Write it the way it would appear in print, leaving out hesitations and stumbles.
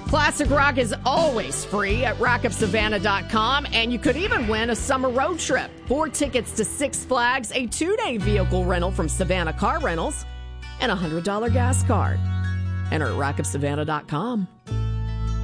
Classic Rock is always free at rockofsavannah.com, and you could even win a summer road trip, 4 tickets to Six Flags, a 2-day vehicle rental from Savannah Car Rentals, and a $100 gas card. Enter at rockofsavannah.com.